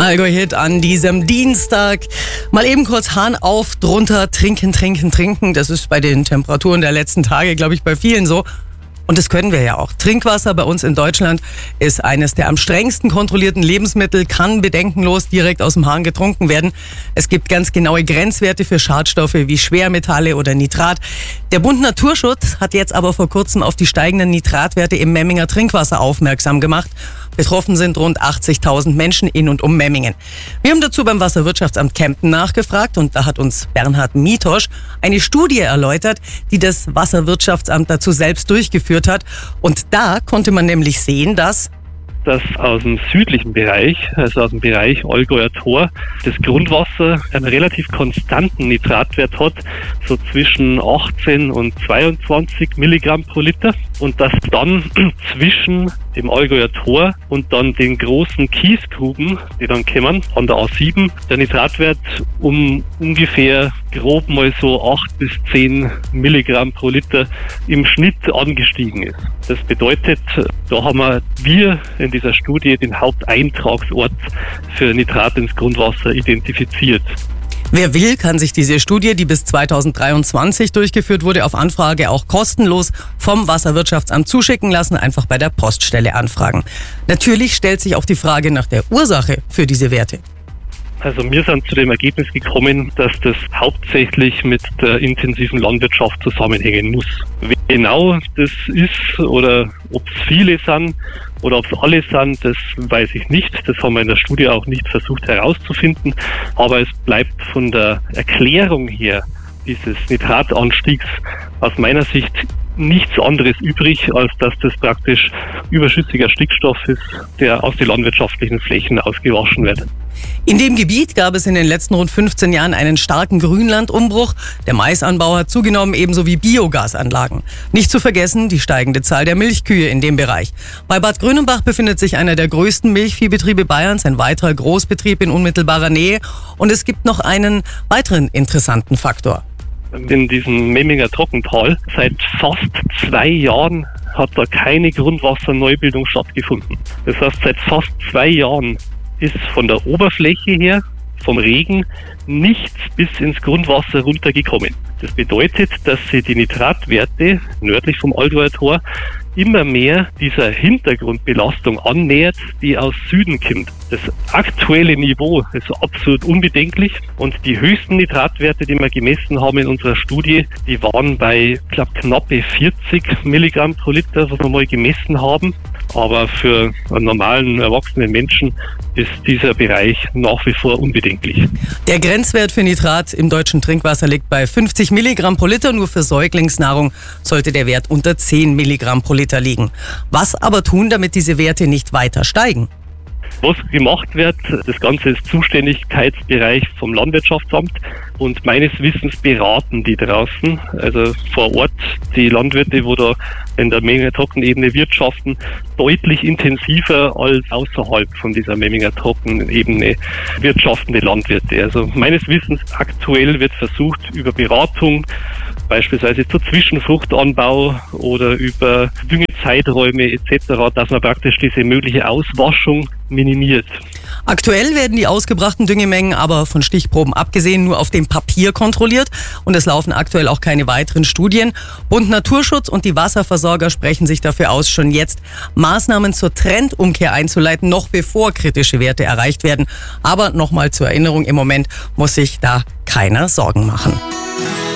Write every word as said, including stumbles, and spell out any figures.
Allgäu-Hit an diesem Dienstag. Mal eben kurz Hahn auf, drunter, trinken, trinken, trinken. Das ist bei den Temperaturen der letzten Tage, glaube ich, bei vielen so. Und das können wir ja auch. Trinkwasser bei uns in Deutschland ist eines der am strengsten kontrollierten Lebensmittel, kann bedenkenlos direkt aus dem Hahn getrunken werden. Es gibt ganz genaue Grenzwerte für Schadstoffe wie Schwermetalle oder Nitrat. Der Bund Naturschutz hat jetzt aber vor kurzem auf die steigenden Nitratwerte im Memminger Trinkwasser aufmerksam gemacht. Betroffen sind rund achtzigtausend Menschen in und um Memmingen. Wir haben dazu beim Wasserwirtschaftsamt Kempten nachgefragt und da hat uns Bernhard Mitosch eine Studie erläutert, die das Wasserwirtschaftsamt dazu selbst durchgeführt hat. Und da konnte man nämlich sehen, dass dass aus dem südlichen Bereich, also aus dem Bereich Allgäuer Tor, das Grundwasser einen relativ konstanten Nitratwert hat, so zwischen achtzehn und zweiundzwanzig Milligramm pro Liter. Und dass dann zwischen dem Allgäuer Tor und dann den großen Kiesgruben, die dann kommen, an der A sieben, der Nitratwert um ungefähr grob mal so acht bis zehn Milligramm pro Liter im Schnitt angestiegen ist. Das bedeutet, da haben wir, wir in dieser Studie den Haupteintragsort für Nitrat ins Grundwasser identifiziert. Wer will, kann sich diese Studie, die bis zweitausenddreiundzwanzig durchgeführt wurde, auf Anfrage auch kostenlos vom Wasserwirtschaftsamt zuschicken lassen, einfach bei der Poststelle anfragen. Natürlich stellt sich auch die Frage nach der Ursache für diese Werte. Also wir sind zu dem Ergebnis gekommen, dass das hauptsächlich mit der intensiven Landwirtschaft zusammenhängen muss. Wie genau das ist oder ob es viele sind oder ob es alle sind, das weiß ich nicht. Das haben wir in der Studie auch nicht versucht herauszufinden. Aber es bleibt von der Erklärung her dieses Nitratanstiegs aus meiner Sicht nichts anderes übrig, als dass das praktisch überschüssiger Stickstoff ist, der aus den landwirtschaftlichen Flächen ausgewaschen wird. In dem Gebiet gab es in den letzten rund fünfzehn Jahren einen starken Grünlandumbruch. Der Maisanbau hat zugenommen, ebenso wie Biogasanlagen. Nicht zu vergessen die steigende Zahl der Milchkühe in dem Bereich. Bei Bad Grönenbach befindet sich einer der größten Milchviehbetriebe Bayerns, ein weiterer Großbetrieb in unmittelbarer Nähe. Und es gibt noch einen weiteren interessanten Faktor. In diesem Memminger Trockental seit fast zwei Jahren hat da keine Grundwasserneubildung stattgefunden. Das heißt, seit fast zwei Jahren ist von der Oberfläche her, vom Regen, nichts bis ins Grundwasser runtergekommen. Das bedeutet, dass sich die Nitratwerte nördlich vom Allgäuer Tor immer mehr dieser Hintergrundbelastung annähert, die aus Süden kommt. Das aktuelle Niveau ist absolut unbedenklich und die höchsten Nitratwerte, die wir gemessen haben in unserer Studie, die waren bei, ich glaube, knappe vierzig Milligramm pro Liter, was wir mal gemessen haben. Aber für einen normalen, erwachsenen Menschen ist dieser Bereich nach wie vor unbedenklich. Der Grenzwert für Nitrat im deutschen Trinkwasser liegt bei fünfzig Milligramm pro Liter. Nur für Säuglingsnahrung sollte der Wert unter zehn Milligramm pro Liter liegen. Was aber tun, damit diese Werte nicht weiter steigen? Was gemacht wird, das Ganze ist Zuständigkeitsbereich vom Landwirtschaftsamt und meines Wissens beraten die draußen, also vor Ort die Landwirte, wo da in der Memminger Trockenebene wirtschaften, deutlich intensiver als außerhalb von dieser Memminger Trockenebene wirtschaftende Landwirte. Also meines Wissens aktuell wird versucht, über Beratung, beispielsweise zu Zwischenfruchtanbau oder über Düngezeiträume et cetera, dass man praktisch diese mögliche Auswaschung minimiert. Aktuell werden die ausgebrachten Düngemengen aber von Stichproben abgesehen nur auf dem Papier kontrolliert und es laufen aktuell auch keine weiteren Studien. Bund Naturschutz und die Wasserversorger sprechen sich dafür aus, schon jetzt Maßnahmen zur Trendumkehr einzuleiten, noch bevor kritische Werte erreicht werden. Aber nochmal zur Erinnerung, im Moment muss sich da keiner Sorgen machen.